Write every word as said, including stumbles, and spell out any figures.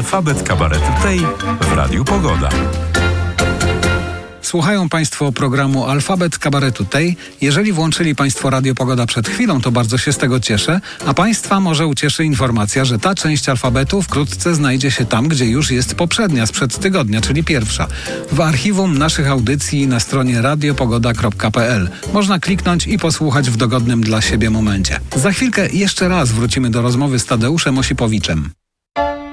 Alfabet Kabaretu Tej w Radiu Pogoda. Słuchają Państwo programu Alfabet Kabaretu Tej. Jeżeli włączyli Państwo Radio Pogoda przed chwilą, to bardzo się z tego cieszę, a Państwa może ucieszy informacja, że ta część alfabetu wkrótce znajdzie się tam, gdzie już jest poprzednia, sprzed tygodnia, czyli pierwsza. W archiwum naszych audycji na stronie radiopogoda kropka p l. Można kliknąć i posłuchać w dogodnym dla siebie momencie. Za chwilkę jeszcze raz wrócimy do rozmowy z Tadeuszem Osipowiczem.